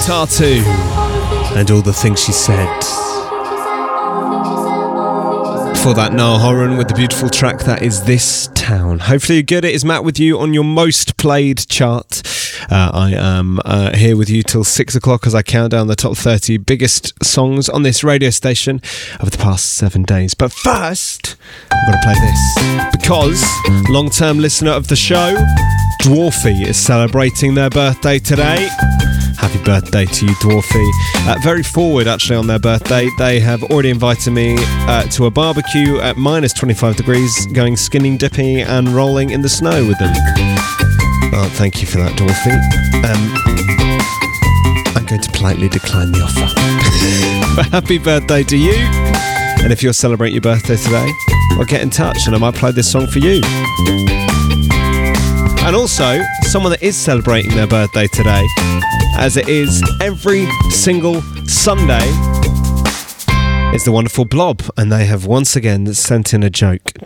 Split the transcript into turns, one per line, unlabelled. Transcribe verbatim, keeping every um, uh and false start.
Tatu and All the Things She Said. Before that, Niall Horan with the beautiful track that is This Town. Hopefully you're good. It is Matt with you on your most played chart. Uh, I am uh, here with you till six o'clock as I count down the top thirty biggest songs on this radio station over the past seven days. But first, I'm going to play this because long-term listener of the show, Dwarfy, is celebrating their birthday today. Happy birthday to you, Dwarfy. Uh, very forward, actually, on their birthday. They have already invited me uh, to a barbecue at minus twenty-five degrees, going skinning dipping and rolling in the snow with them. Oh, thank you for that, Dwarfy. Um, I'm going to politely decline the offer. But happy birthday to you. And if you're celebrating your birthday today, well, get in touch and I might play this song for you. And also, someone that is celebrating their birthday today, as it is every single Sunday, is the wonderful Blob. And they have once again sent in a joke